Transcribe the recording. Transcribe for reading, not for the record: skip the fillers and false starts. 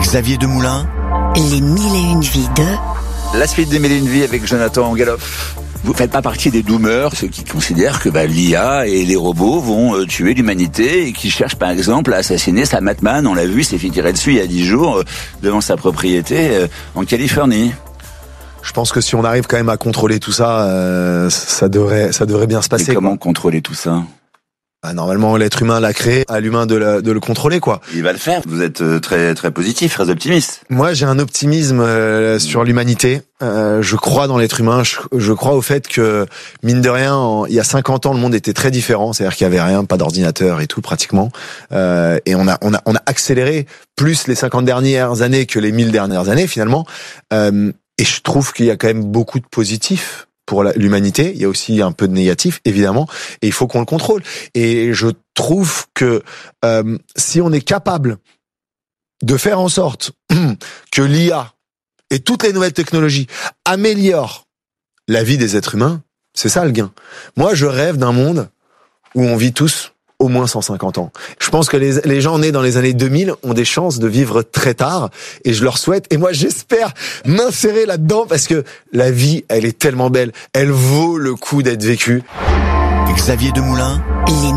Xavier Demoulin. Les 1001 vies de... La suite des 1001 vies avec Jonathan Galoff. Vous faites pas partie des doomers, ceux qui considèrent que l'IA et les robots vont tuer l'humanité et qui cherchent par exemple à assassiner Sam Altman. On l'a vu, s'est fait tirer dessus il y a 10 jours devant sa propriété en Californie. Je pense que si on arrive quand même à contrôler tout ça, ça devrait bien se passer. Et comment contrôler tout ça ? Normalement, l'être humain l'a créé, à l'humain de le contrôler, quoi. Il va le faire. Vous êtes très très positif, très optimiste. Moi, j'ai un optimisme sur l'humanité. Je crois dans l'être humain. Je crois au fait que, mine de rien, il y a 50 ans, le monde était très différent. C'est-à-dire qu'il y avait rien, pas d'ordinateur et tout, pratiquement. Et on a accéléré plus les 50 dernières années que les 1000 dernières années, finalement. Et je trouve qu'il y a quand même beaucoup de positifs pour l'humanité. Il y a aussi un peu de négatif, évidemment, et il faut qu'on le contrôle. Et je trouve que si on est capable de faire en sorte que l'IA et toutes les nouvelles technologies améliorent la vie des êtres humains, c'est ça le gain. Moi, je rêve d'un monde où on vit tous au moins 150 ans. Je pense que les gens nés dans les années 2000 ont des chances de vivre très tard, et je leur souhaite, et moi j'espère m'insérer là-dedans, parce que la vie, elle est tellement belle, elle vaut le coup d'être vécue. Xavier Demoulin. Les